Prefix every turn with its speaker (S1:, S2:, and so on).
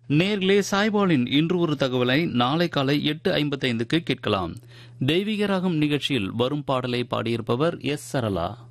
S1: நேர்களே, சாய்பாலின் இன்று ஒரு தகவலை நாளை காலை 8:55 கேட்கலாம். தெய்வீக ராகம் நிகழ்ச்சியில் வரும் பாடலை பாடியிருப்பவர் எஸ். சரளா.